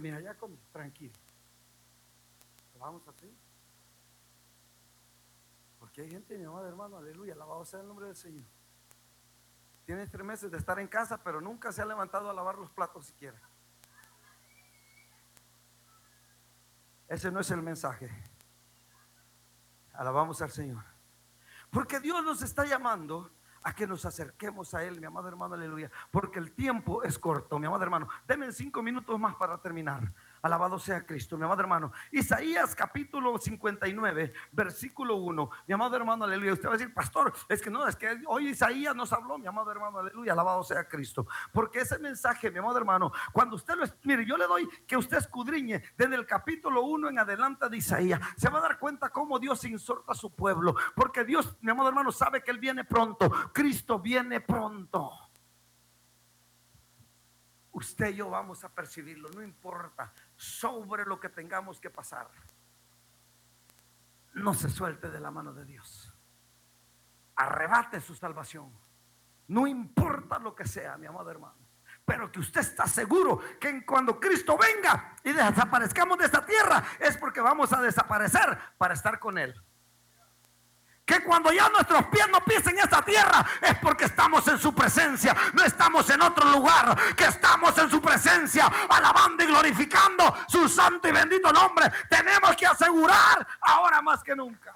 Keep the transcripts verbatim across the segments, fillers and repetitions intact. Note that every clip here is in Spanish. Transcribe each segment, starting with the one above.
mira, ya comí, tranquilo. Vamos así. Porque hay gente, mi amado hermano, aleluya, alabado sea el nombre del Señor. Tiene tres meses de estar en casa, pero nunca se ha levantado a lavar los platos siquiera. Ese no es el mensaje. Alabamos al Señor. Porque Dios nos está llamando a que nos acerquemos a Él, mi amado hermano, aleluya. Porque el tiempo es corto, mi amado hermano. Denme cinco minutos más para terminar. Alabado sea Cristo, mi amado hermano. Isaías capítulo cincuenta y nueve, versículo uno. Mi amado hermano, aleluya. Usted va a decir, pastor, es que no, es que hoy Isaías nos habló, mi amado hermano, aleluya. Alabado sea Cristo. Porque ese mensaje, mi amado hermano, cuando usted lo, mire, yo le doy que usted escudriñe desde el capítulo uno en adelante de Isaías, se va a dar cuenta cómo Dios exhorta a su pueblo. Porque Dios, mi amado hermano, sabe que Él viene pronto. Cristo viene pronto. Usted y yo vamos a percibirlo, no importa sobre lo que tengamos que pasar. No se suelte de la mano de Dios. Arrebate su salvación. No importa lo que sea, mi amado hermano, pero que usted está seguro que cuando Cristo venga y desaparezcamos de esta tierra, es porque vamos a desaparecer para estar con Él. Que cuando ya nuestros pies no pisen esta tierra, es porque estamos en su presencia, no estamos en otro lugar, que estamos en su presencia, alabando y glorificando su santo y bendito nombre. Tenemos que asegurar ahora más que nunca.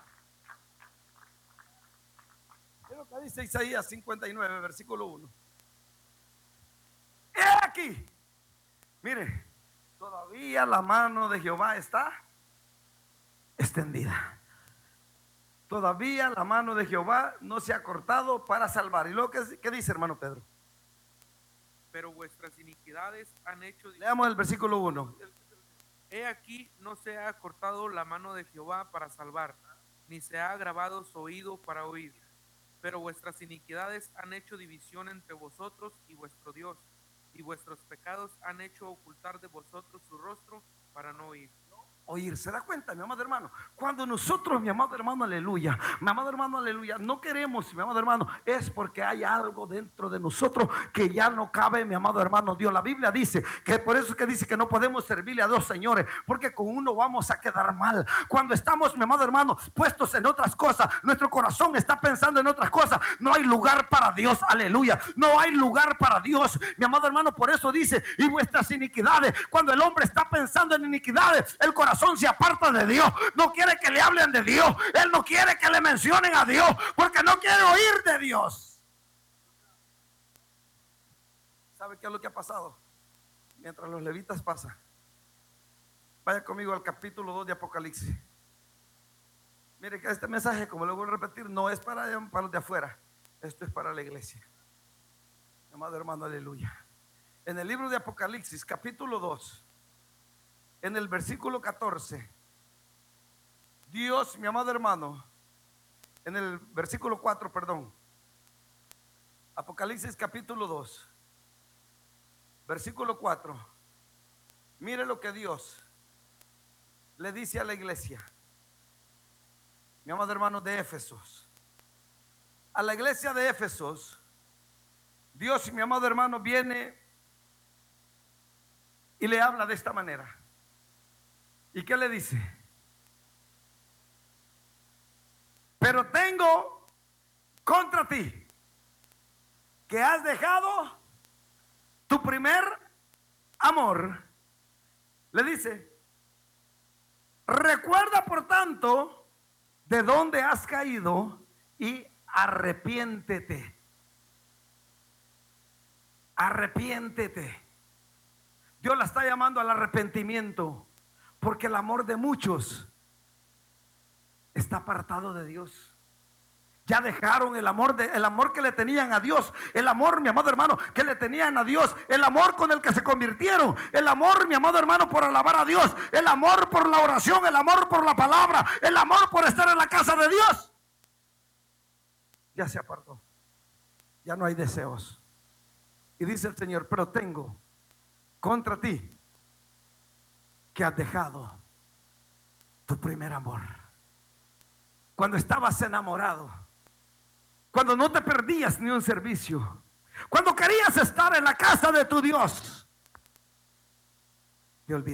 Es lo que dice Isaías cincuenta y nueve, versículo uno. He aquí, mire, todavía la mano de Jehová está extendida. Todavía la mano de Jehová no se ha cortado para salvar. ¿Y lo que qué dice, hermano Pedro? Pero vuestras iniquidades han hecho. Leamos el versículo uno. He aquí, no se ha cortado la mano de Jehová para salvar, ni se ha agravado su oído para oír. Pero vuestras iniquidades han hecho división entre vosotros y vuestro Dios, y vuestros pecados han hecho ocultar de vosotros su rostro para no oír. Oír, ¿se da cuenta, mi amado hermano? Cuando nosotros, mi amado hermano, aleluya, mi amado hermano, aleluya, no queremos, mi amado hermano, es porque hay algo dentro de nosotros que ya no cabe, mi amado hermano Dios. La Biblia dice que por eso es que dice que no podemos servirle a dos señores, porque con uno vamos a quedar mal. Cuando estamos, mi amado hermano, puestos en otras cosas, nuestro corazón está pensando en otras cosas, no hay lugar para Dios, aleluya, no hay lugar para Dios, mi amado hermano. Por eso dice, y vuestras iniquidades, cuando el hombre está pensando en iniquidades, el corazón se aparta de Dios, no quiere que le hablen de Dios, él no quiere que le mencionen a Dios, porque no quiere oír de Dios. ¿Sabe qué es lo que ha pasado? Mientras los levitas pasan, vaya conmigo al capítulo dos de Apocalipsis. Mire que este mensaje, como lo voy a repetir, no es para, para los de afuera, esto es para la iglesia. Amado hermano, aleluya. En el libro de Apocalipsis, capítulo dos, en el versículo catorce, Dios, mi amado hermano, en el versículo cuatro, perdón, Apocalipsis capítulo dos, versículo cuatro, mire lo que Dios le dice a la iglesia, mi amado hermano de Éfesos, a la iglesia de Éfesos. Dios, mi amado hermano, viene y le habla de esta manera. ¿Y qué le dice? Pero tengo contra ti que has dejado tu primer amor. Le dice, recuerda por tanto de dónde has caído y arrepiéntete. Arrepiéntete. Dios la está llamando al arrepentimiento, porque el amor de muchos está apartado de Dios. Ya dejaron el amor, de, el amor que le tenían a Dios, el amor, mi amado hermano, que le tenían a Dios, el amor con el que se convirtieron, el amor, mi amado hermano, por alabar a Dios, el amor por la oración, el amor por la palabra, el amor por estar en la casa de Dios. Ya se apartó, ya no hay deseos. Y dice el Señor, pero tengo contra ti que has dejado tu primer amor. Cuando estabas enamorado, cuando no te perdías ni un servicio, cuando querías estar en la casa de tu Dios, te olvidaste.